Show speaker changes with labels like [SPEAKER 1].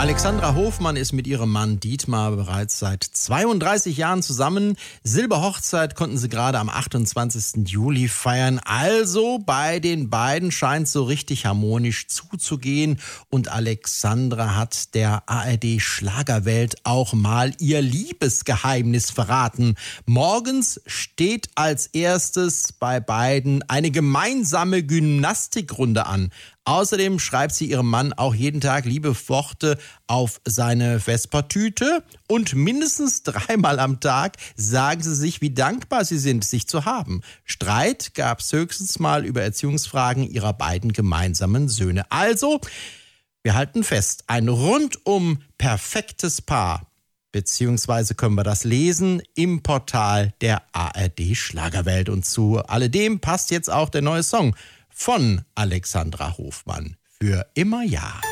[SPEAKER 1] Alexandra Hofmann ist mit ihrem Mann Dietmar bereits seit 32 Jahren zusammen. Silberhochzeit konnten sie gerade am 28. Juli feiern. Also bei den beiden scheint so richtig harmonisch zuzugehen. Und Alexandra hat der ARD-Schlagerwelt auch mal ihr Liebesgeheimnis verraten. Morgens steht als erstes bei beiden eine gemeinsame Gymnastikrunde an. Außerdem schreibt sie ihrem Mann auch jeden Tag liebe Worte auf seine Vespertüte und mindestens 3-mal am Tag sagen sie sich, wie dankbar sie sind, sich zu haben. Streit gab es höchstens mal über Erziehungsfragen ihrer beiden gemeinsamen Söhne. Also, wir halten fest, ein rundum perfektes Paar. Beziehungsweise können wir das lesen im Portal der ARD Schlagerwelt. Und zu alledem passt jetzt auch der neue Song von Alexandra Hofmann. Für immer ja.